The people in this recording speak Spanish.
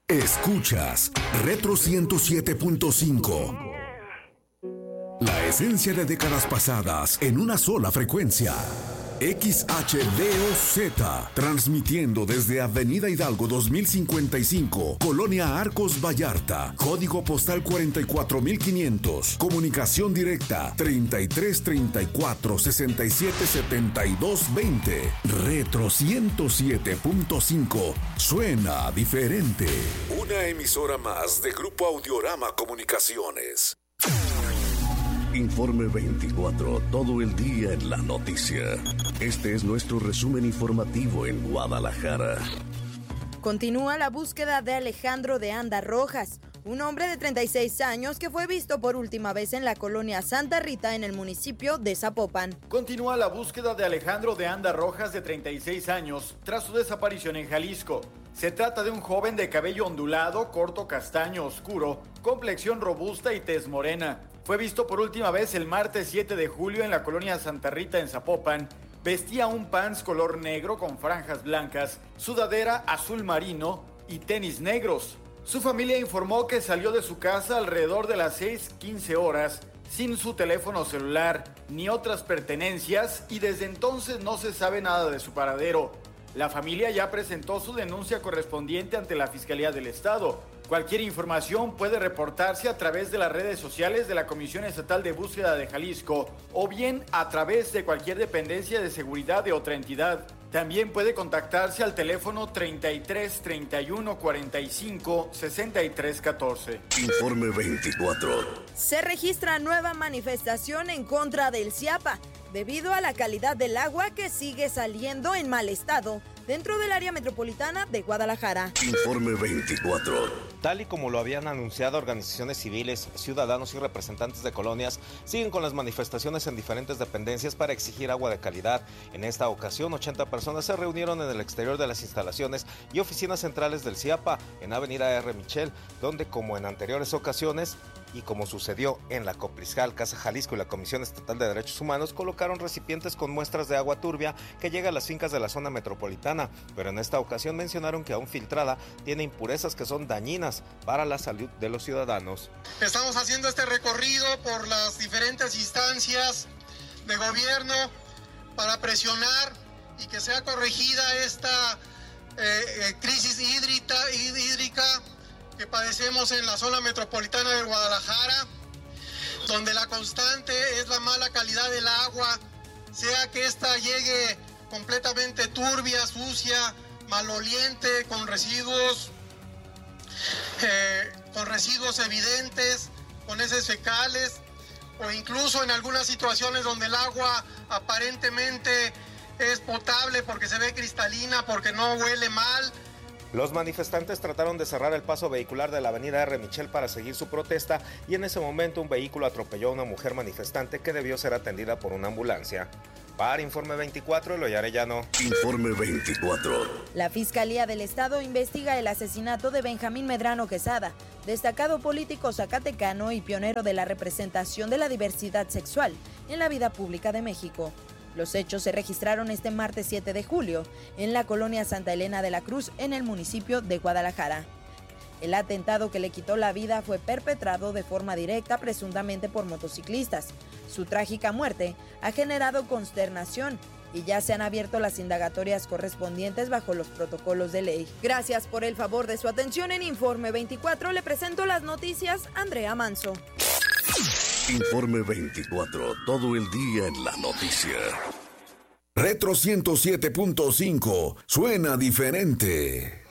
Escuchas Retro 107.5. La esencia de décadas pasadas en una sola frecuencia. XHDOZ, transmitiendo desde Avenida Hidalgo 2055, Colonia Arcos Vallarta, código postal 44500, comunicación directa 3334 67 72 20. Retro 107.5, suena diferente. Una emisora más de Grupo Audiorama Comunicaciones. Informe 24, todo el día en la noticia. Este es nuestro resumen informativo en Guadalajara. Continúa la búsqueda de Alejandro de Anda Rojas, un hombre de 36 años que fue visto por última vez en la colonia Santa Rita en el municipio de Zapopan. Continúa la búsqueda de Alejandro de Anda Rojas, de 36 años, tras su desaparición en Jalisco. Se trata de un joven de cabello ondulado, corto castaño oscuro, complexión robusta y tez morena. Fue visto por última vez el martes 7 de julio en la colonia Santa Rita en Zapopan. Vestía un pants color negro con franjas blancas, sudadera azul marino y tenis negros. Su familia informó que salió de su casa alrededor de las 6:15 horas, sin su teléfono celular ni otras pertenencias, y desde entonces no se sabe nada de su paradero. La familia ya presentó su denuncia correspondiente ante la Fiscalía del Estado. Cualquier información puede reportarse a través de las redes sociales de la Comisión Estatal de Búsqueda de Jalisco o bien a través de cualquier dependencia de seguridad de otra entidad. También puede contactarse al teléfono 33 31 45 63 14. Informe 24. Se registra nueva manifestación en contra del CIAPA debido a la calidad del agua que sigue saliendo en mal estado dentro del área metropolitana de Guadalajara. Informe 24. Tal y como lo habían anunciado organizaciones civiles, ciudadanos y representantes de colonias, siguen con las manifestaciones en diferentes dependencias para exigir agua de calidad. En esta ocasión, 80 personas se reunieron en el exterior de las instalaciones y oficinas centrales del CIAPA en Avenida R. Michel, donde, como en anteriores ocasiones, y como sucedió en la Copriscal, Casa Jalisco y la Comisión Estatal de Derechos Humanos, colocaron recipientes con muestras de agua turbia que llega a las fincas de la zona metropolitana, pero en esta ocasión mencionaron que aún filtrada tiene impurezas que son dañinas para la salud de los ciudadanos. Estamos haciendo este recorrido por las diferentes instancias de gobierno para presionar y que sea corregida esta crisis hídrica que padecemos en la zona metropolitana de Guadalajara, donde la constante es la mala calidad del agua, sea que ésta llegue completamente turbia, sucia, maloliente, con residuos evidentes, con heces fecales, o incluso en algunas situaciones donde el agua aparentemente es potable porque se ve cristalina, porque no huele mal. Los manifestantes trataron de cerrar el paso vehicular de la avenida R. Michel para seguir su protesta, y en ese momento un vehículo atropelló a una mujer manifestante que debió ser atendida por una ambulancia. Para Informe 24, Eloy Arellano. Informe 24. La Fiscalía del Estado investiga el asesinato de Benjamín Medrano Quesada, destacado político zacatecano y pionero de la representación de la diversidad sexual en la vida pública de México. Los hechos se registraron este martes 7 de julio en la colonia Santa Elena de la Cruz, en el municipio de Guadalajara. El atentado que le quitó la vida fue perpetrado de forma directa, presuntamente por motociclistas. Su trágica muerte ha generado consternación y ya se han abierto las indagatorias correspondientes bajo los protocolos de ley. Gracias por el favor de su atención. En Informe 24 le presento las noticias Andrea Manso. Informe 24, todo el día en la noticia. Retro 107.5, suena diferente.